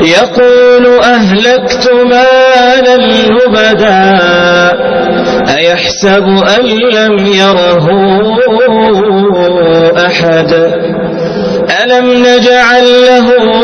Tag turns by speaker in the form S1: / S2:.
S1: يقول أهلكت مالا لبدا أيحسب أن لم يره أحد ألم نجعل له